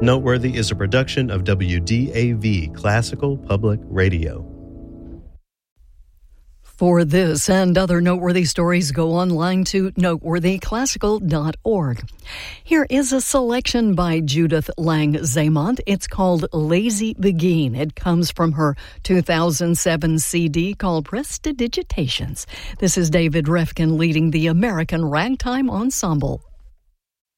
Noteworthy is a production of WDAV Classical Public Radio. For this and other noteworthy stories, go online to noteworthyclassical.org. Here is a selection by Judith Lang Zamont. It's called Lazy Beguine. It comes from her 2007 CD called Prestidigitations. This is David Refkin leading the American Ragtime Ensemble.